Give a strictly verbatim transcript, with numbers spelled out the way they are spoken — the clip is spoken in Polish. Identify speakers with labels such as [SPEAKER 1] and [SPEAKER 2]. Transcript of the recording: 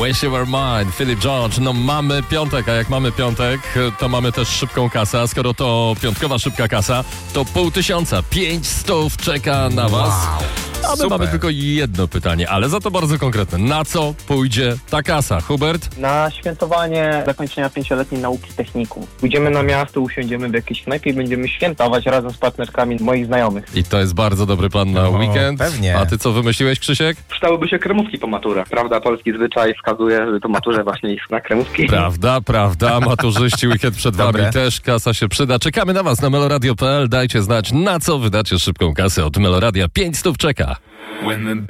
[SPEAKER 1] Wish You Were Mine, Philip George. No mamy piątek, a jak mamy piątek, to mamy też szybką kasę. A skoro to piątkowa szybka kasa, to pół tysiąca, pięć stów czeka na was.
[SPEAKER 2] Wow.
[SPEAKER 1] A my
[SPEAKER 2] Super.
[SPEAKER 1] mamy tylko jedno pytanie, ale za to bardzo konkretne. Na co pójdzie ta kasa? Hubert?
[SPEAKER 3] Na świętowanie zakończenia pięcioletniej nauki technikum. Pójdziemy na miasto, usiądziemy w jakiejś knajpie i będziemy świętować razem z partnerkami moich znajomych.
[SPEAKER 1] I to jest bardzo dobry plan na
[SPEAKER 2] No,
[SPEAKER 1] weekend.
[SPEAKER 2] pewnie.
[SPEAKER 1] A ty co wymyśliłeś, Krzysiek?
[SPEAKER 4] Przydałyby się kremówki po maturze. Prawda, polski zwyczaj wskazuje, że to maturze właśnie iść na kremówki.
[SPEAKER 1] Prawda, prawda. Maturzyści, weekend przed wami
[SPEAKER 2] Dobre.
[SPEAKER 1] też. Kasa się przyda. Czekamy na was na meloradio kropka p l. Dajcie znać, na co wydacie szybką kasę od Meloradia. pięć stów czeka.
[SPEAKER 5] When the